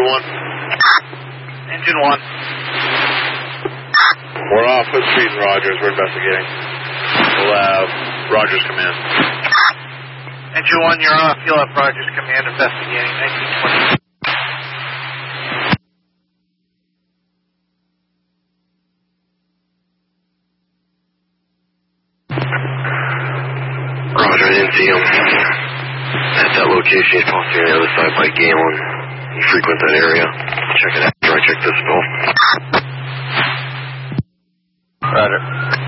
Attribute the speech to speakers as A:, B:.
A: 1. Engine 1.
B: We're off with speed, Rogers. We're investigating. We'll have Rogers come in.
A: Engine 1, you're off. You'll have Rogers Command investigating 1920.
C: Roger, I didn't see him. At that location, he's possibly on the other side by Galen. You frequent that area. Check it out after I check this bill.
A: Roger.